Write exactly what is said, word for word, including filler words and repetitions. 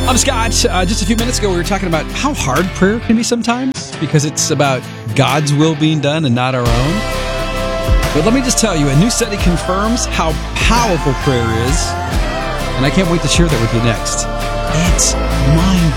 I'm Scott. Uh, just a few minutes ago, we were talking about how hard prayer can be sometimes because it's about God's will being done and not our own. But let me just tell you, a new study confirms how powerful prayer is, and I can't wait to share that with you next. It's mind-blowing.